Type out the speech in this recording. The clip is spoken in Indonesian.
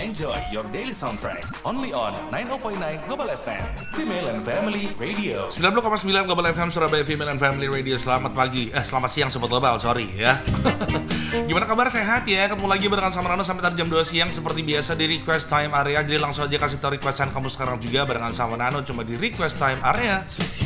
Enjoy your daily soundtrack only on 90.9 Global FM, Female and Family Radio. 90,9 Global FM Surabaya Female and Family Radio. Selamat pagi, selamat siang Sobat Global, sorry ya. Gimana kabar, sehat ya? Ketemu lagi barengan sama Nano sampai tadi jam 2 siang seperti biasa di Request Time Area. Jadi langsung aja kasih tau requestan kamu sekarang juga barengan sama Nano cuma di Request Time Area.